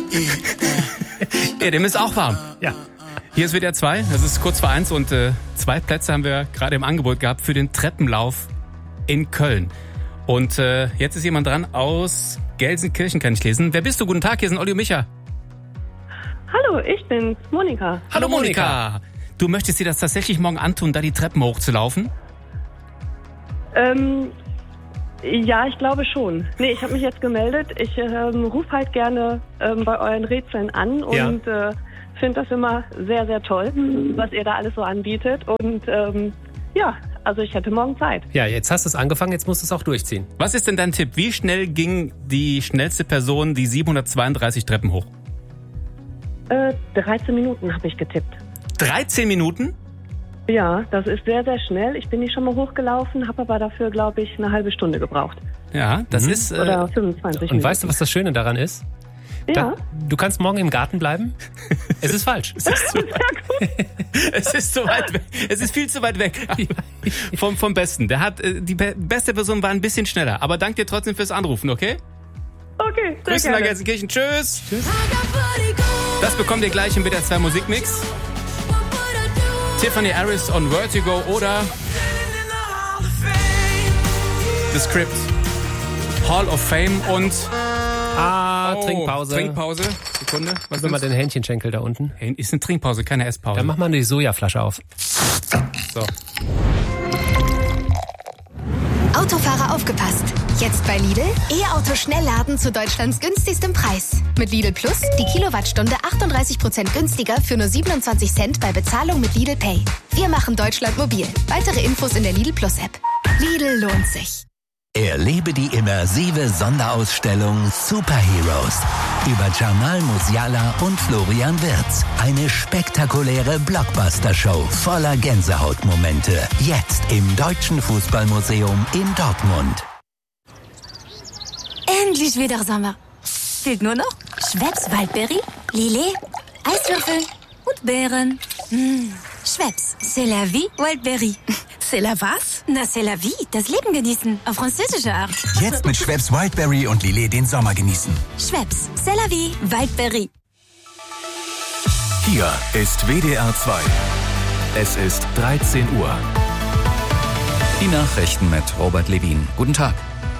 Ja, dem ist auch warm. Ja. Hier ist WDR 2, das ist kurz vor 1 und 2 Plätze haben wir gerade im Angebot gehabt für den Treppenlauf in Köln. Und jetzt ist jemand dran aus Gelsenkirchen, kann ich lesen. Wer bist du? Guten Tag, hier sind Olli und Micha. Hallo, ich bin's, Monika. Hallo Monika. Du möchtest dir das tatsächlich morgen antun, da die Treppen hochzulaufen? Ja, ich glaube schon. Nee, ich habe mich jetzt gemeldet. Ich rufe halt gerne bei euren Rätseln an und finde das immer sehr, sehr toll, was ihr da alles so anbietet. Und also ich hätte morgen Zeit. Ja, jetzt hast du es angefangen, jetzt musst du es auch durchziehen. Was ist denn dein Tipp? Wie schnell ging die schnellste Person die 732 Treppen hoch? 13 Minuten habe ich getippt. 13 Minuten? Ja, das ist sehr, sehr schnell. Ich bin nicht schon mal hochgelaufen, habe aber dafür, glaube ich, eine halbe Stunde gebraucht. Ja, das ist... Oder 25 Minuten. Und weißt du, was das Schöne daran ist? Ja. Du kannst morgen im Garten bleiben. Es ist falsch. Es ist zu weit weg. Es ist viel zu weit weg vom Besten. Die beste Person war ein bisschen schneller. Aber danke dir trotzdem fürs Anrufen, okay? Okay, sehr Grüße nach gerne. Gelsenkirchen. Tschüss. Das bekommt ihr gleich im WDR 2 Musikmix. Tiffany Harris on Vertigo oder The Script, Hall of Fame und Trinkpause. Trinkpause. Sekunde. Was Nimm mal den Hähnchenschenkel da unten. Ist eine Trinkpause, keine Esspause. Dann mach mal die Sojaflasche auf. So. Autofahrer aufgepasst. Jetzt bei Lidl E-Auto Schnellladen zu Deutschlands günstigstem Preis. Mit Lidl Plus die Kilowattstunde 38% günstiger für nur 27 Cent bei Bezahlung mit Lidl Pay. Wir machen Deutschland mobil. Weitere Infos in der Lidl Plus App. Lidl lohnt sich. Erlebe die immersive Sonderausstellung Superheroes über Jamal Musiala und Florian Wirtz. Eine spektakuläre Blockbuster-Show voller Gänsehautmomente. Jetzt im Deutschen Fußballmuseum in Dortmund. Endlich wieder Sommer. Fehlt nur noch Schweppes Waldbeere, Lillet, Eiswürfel und Beeren. Schweppes, c'est la vie, Wildberry. C'est la was? Na, c'est la vie, das Leben genießen, auf französische Art. Jetzt mit Schweppes Wildberry und Lillet den Sommer genießen. Schweppes, c'est la vie, Wildberry. Hier ist WDR 2. Es ist 13 Uhr. Die Nachrichten mit Robert Levin. Guten Tag.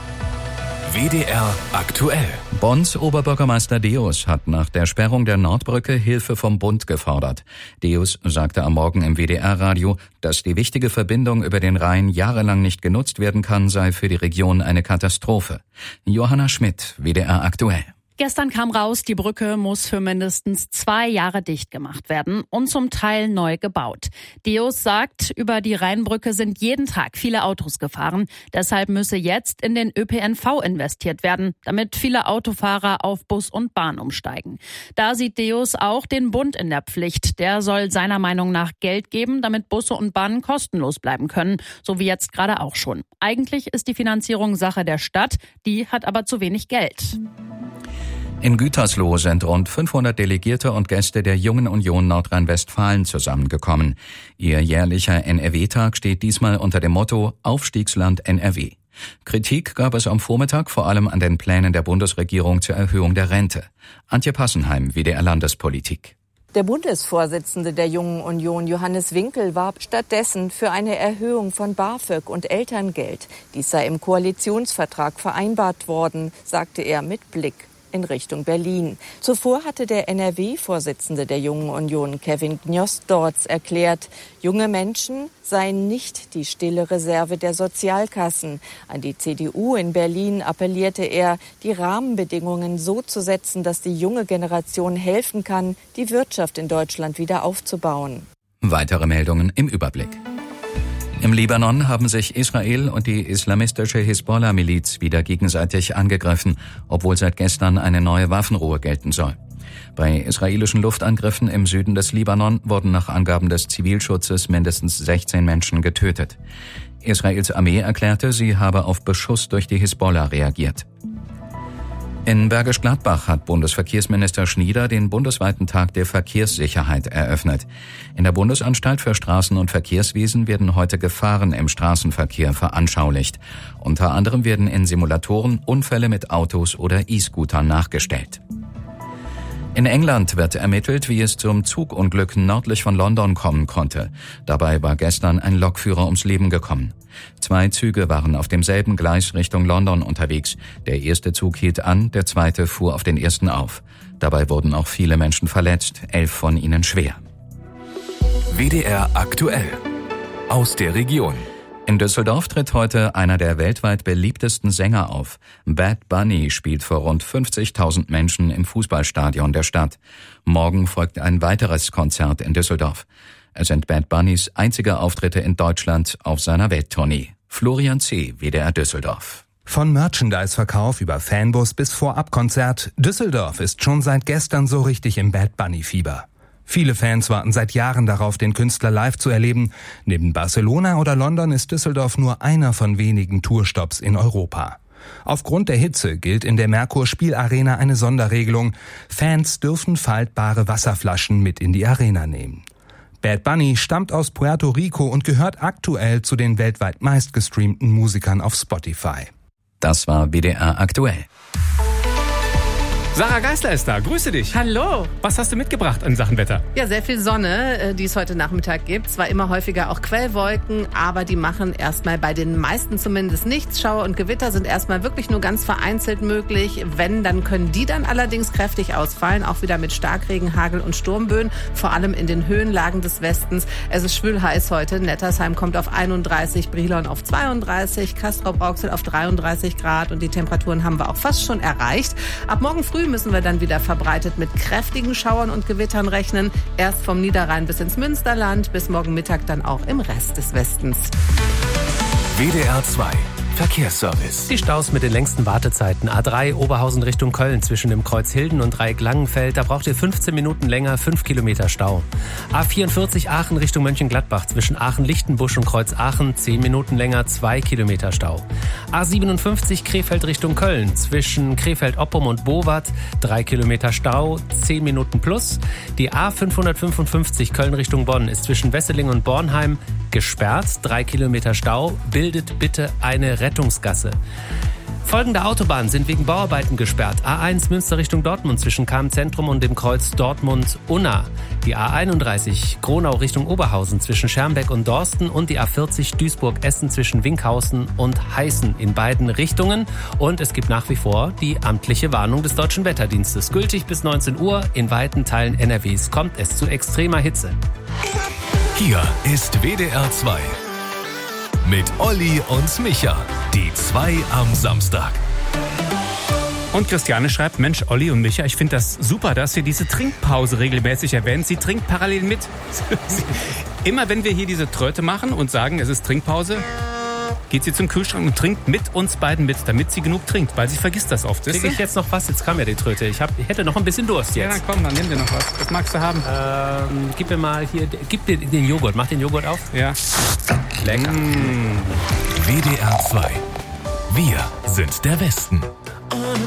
WDR aktuell. Bonns Oberbürgermeister Deus hat nach der Sperrung der Nordbrücke Hilfe vom Bund gefordert. Deus sagte am Morgen im WDR-Radio, dass die wichtige Verbindung über den Rhein jahrelang nicht genutzt werden kann, sei für die Region eine Katastrophe. Johanna Schmidt, WDR aktuell. Gestern kam raus, die Brücke muss für mindestens 2 Jahre dicht gemacht werden und zum Teil neu gebaut. Deus sagt, über die Rheinbrücke sind jeden Tag viele Autos gefahren. Deshalb müsse jetzt in den ÖPNV investiert werden, damit viele Autofahrer auf Bus und Bahn umsteigen. Da sieht Deus auch den Bund in der Pflicht. Der soll seiner Meinung nach Geld geben, damit Busse und Bahnen kostenlos bleiben können, so wie jetzt gerade auch schon. Eigentlich ist die Finanzierung Sache der Stadt, die hat aber zu wenig Geld. In Gütersloh sind rund 500 Delegierte und Gäste der Jungen Union Nordrhein-Westfalen zusammengekommen. Ihr jährlicher NRW-Tag steht diesmal unter dem Motto Aufstiegsland NRW. Kritik gab es am Vormittag vor allem an den Plänen der Bundesregierung zur Erhöhung der Rente. Antje Passenheim, WDR Landespolitik. Der Bundesvorsitzende der Jungen Union, Johannes Winkel, warb stattdessen für eine Erhöhung von BAföG und Elterngeld. Dies sei im Koalitionsvertrag vereinbart worden, sagte er mit Blick in Richtung Berlin. Zuvor hatte der NRW-Vorsitzende der Jungen Union, Kevin Gnosdorz, erklärt, junge Menschen seien nicht die stille Reserve der Sozialkassen. An die CDU in Berlin appellierte er, die Rahmenbedingungen so zu setzen, dass die junge Generation helfen kann, die Wirtschaft in Deutschland wieder aufzubauen. Weitere Meldungen im Überblick. Im Libanon haben sich Israel und die islamistische Hisbollah-Miliz wieder gegenseitig angegriffen, obwohl seit gestern eine neue Waffenruhe gelten soll. Bei israelischen Luftangriffen im Süden des Libanon wurden nach Angaben des Zivilschutzes mindestens 16 Menschen getötet. Israels Armee erklärte, sie habe auf Beschuss durch die Hisbollah reagiert. In Bergisch Gladbach hat Bundesverkehrsminister Schnieder den bundesweiten Tag der Verkehrssicherheit eröffnet. In der Bundesanstalt für Straßen- und Verkehrswesen werden heute Gefahren im Straßenverkehr veranschaulicht. Unter anderem werden in Simulatoren Unfälle mit Autos oder E-Scootern nachgestellt. In England wird ermittelt, wie es zum Zugunglück nördlich von London kommen konnte. Dabei war gestern ein Lokführer ums Leben gekommen. 2 Züge waren auf demselben Gleis Richtung London unterwegs. Der erste Zug hielt an, der zweite fuhr auf den ersten auf. Dabei wurden auch viele Menschen verletzt, 11 von ihnen schwer. WDR aktuell. Aus der Region. In Düsseldorf tritt heute einer der weltweit beliebtesten Sänger auf. Bad Bunny spielt vor rund 50.000 Menschen im Fußballstadion der Stadt. Morgen folgt ein weiteres Konzert in Düsseldorf. Es sind Bad Bunnys einzige Auftritte in Deutschland auf seiner Welttournee. Florian C., WDR Düsseldorf. Von Merchandise-Verkauf über Fanbus bis Vorabkonzert, Düsseldorf ist schon seit gestern so richtig im Bad Bunny-Fieber. Viele Fans warten seit Jahren darauf, den Künstler live zu erleben. Neben Barcelona oder London ist Düsseldorf nur einer von wenigen Tourstops in Europa. Aufgrund der Hitze gilt in der Merkur Spielarena eine Sonderregelung. Fans dürfen faltbare Wasserflaschen mit in die Arena nehmen. Bad Bunny stammt aus Puerto Rico und gehört aktuell zu den weltweit meistgestreamten Musikern auf Spotify. Das war WDR aktuell. Sarah Geisler ist da. Grüße dich. Hallo. Was hast du mitgebracht in Sachen Wetter? Ja, sehr viel Sonne, die es heute Nachmittag gibt. Zwar immer häufiger auch Quellwolken, aber die machen erstmal bei den meisten zumindest nichts. Schauer und Gewitter sind erstmal wirklich nur ganz vereinzelt möglich. Wenn, dann können die dann allerdings kräftig ausfallen. Auch wieder mit Starkregen, Hagel und Sturmböen. Vor allem in den Höhenlagen des Westens. Es ist schwül heiß heute. Nettersheim kommt auf 31, Brilon auf 32, Castrop-Rauxel auf 33 Grad. Und die Temperaturen haben wir auch fast schon erreicht. Ab morgen früh müssen wir dann wieder verbreitet mit kräftigen Schauern und Gewittern rechnen. Erst vom Niederrhein bis ins Münsterland, bis morgen Mittag dann auch im Rest des Westens. WDR 2 Verkehrsservice. Die Staus mit den längsten Wartezeiten. A3 Oberhausen Richtung Köln zwischen dem Kreuz Hilden und Dreieck Langenfeld. Da braucht ihr 15 Minuten länger, 5 Kilometer Stau. A44 Aachen Richtung Mönchengladbach zwischen Aachen-Lichtenbusch und Kreuz Aachen. 10 Minuten länger, 2 Kilometer Stau. A57 Krefeld Richtung Köln zwischen Krefeld-Oppum und Bowat. 3 Kilometer Stau, 10 Minuten plus. Die A555 Köln Richtung Bonn ist zwischen Wesseling und Bornheim gesperrt. 3 Kilometer Stau. Bildet bitte eine Rettungsgasse. Folgende Autobahnen sind wegen Bauarbeiten gesperrt. A1 Münster Richtung Dortmund zwischen Cham-Zentrum und dem Kreuz Dortmund-Unna. Die A31 Gronau Richtung Oberhausen zwischen Schermbeck und Dorsten und die A40 Duisburg-Essen zwischen Winkhausen und Heißen in beiden Richtungen. Und es gibt nach wie vor die amtliche Warnung des Deutschen Wetterdienstes. Gültig bis 19 Uhr. In weiten Teilen NRWs kommt es zu extremer Hitze. Hier ist WDR 2. Mit Olli und Micha. Die 2 am Samstag. Und Christiane schreibt, Mensch, Olli und Micha, ich finde das super, dass ihr diese Trinkpause regelmäßig erwähnt. Sie trinkt parallel mit. Immer wenn wir hier diese Tröte machen und sagen, es ist Trinkpause, geht sie zum Kühlschrank und trinkt mit uns beiden mit, damit sie genug trinkt, weil sie vergisst das oft. Kriege ich jetzt noch was? Jetzt kam ja die Tröte. Ich hätte noch ein bisschen Durst jetzt. Ja, komm, dann nimm dir noch was. Was magst du haben? Gib mir mal hier, gib dir den Joghurt. Mach den Joghurt auf. Ja. Lecker. WDR 2. Wir sind der Westen.